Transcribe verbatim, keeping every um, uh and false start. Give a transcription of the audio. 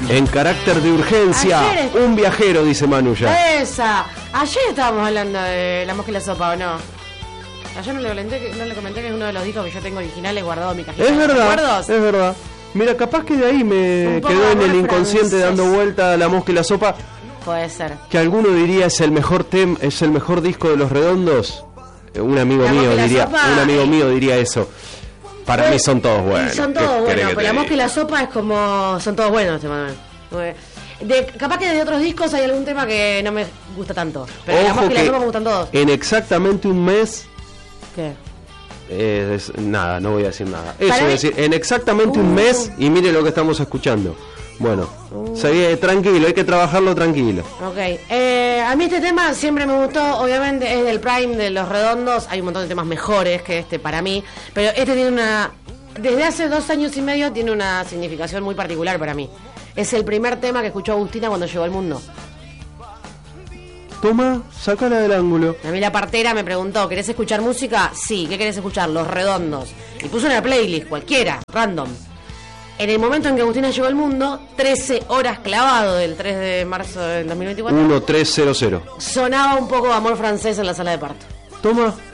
En carácter de urgencia, Ayer- un viajero, dice Manu ya. Esa. Ayer estábamos hablando de La Mosca y la Sopa, ¿o no? Ayer no le comenté que, no le comenté que es uno de los discos que yo tengo originales guardado en mi cajita. Es verdad, ¿Recuerdos? es verdad. Mira, capaz que de ahí me Un poco quedó de en el amor inconsciente francés. dando vuelta La Mosca y la Sopa, Puede ser. que alguno diría es el mejor tem, es el mejor disco de Los Redondos. Eh, Un amigo La mío Mosca y la diría, Sopa, un amigo eh. mío diría eso. Para Pues, mí son todos buenos. Y son ¿Qué todos querés buenos, que pero te La Mosca y diga? la Sopa es como... Son todos buenos, Emanuel. De, capaz que de otros discos hay algún tema que no me gusta tanto. Pero La Ojo Mosca y la que Sopa me gustan todos. en exactamente un mes, ¿Qué? eh, es- nada, no voy a decir nada. Eso Para es mí- decir, en exactamente un Uh. mes, y mire lo que estamos escuchando. Bueno, Uh. se- tranquilo, hay que trabajarlo tranquilo. Ok, eh, a mí este tema siempre me gustó, obviamente es del Prime de Los Redondos, hay un montón de temas mejores que este para mí, pero este tiene una, desde hace dos años y medio tiene una significación muy particular para mí. Es el primer tema que escuchó Agustina cuando llegó al mundo. Toma, sácala del ángulo. A mí la partera me preguntó, ¿querés escuchar música? Sí, ¿qué querés escuchar? Los Redondos. Y puso una playlist, cualquiera, random. En el momento en que Agustina llegó al mundo, trece horas clavado del tres de marzo del dos mil veinticuatro, uno tres cero cero. sonaba un poco de Amor Francés en la sala de parto. Toma.